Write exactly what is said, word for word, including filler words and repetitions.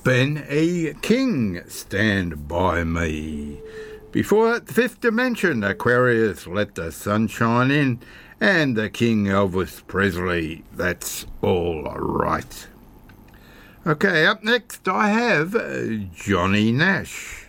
Ben E. King, Stand By Me. Before that, the Fifth Dimension, Aquarius, Let the Sunshine In, and the King Elvis Presley, That's All Right. Okay, up next I have uh, Johnny Nash.